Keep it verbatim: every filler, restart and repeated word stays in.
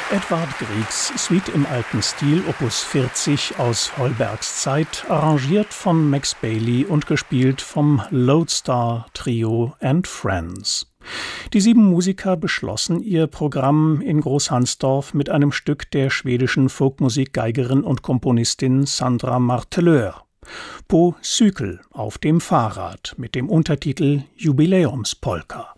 Edvard Griegs Suite im alten Stil, Opus vierzig aus Holbergs Zeit, arrangiert von Max Bailey und gespielt vom Lodestar Trio and Friends. Die sieben Musiker beschlossen ihr Programm in Großhansdorf mit einem Stück der schwedischen Folkmusikgeigerin und Komponistin Sandra Marteleur. Po Cykel auf dem Fahrrad mit dem Untertitel Jubiläumspolka.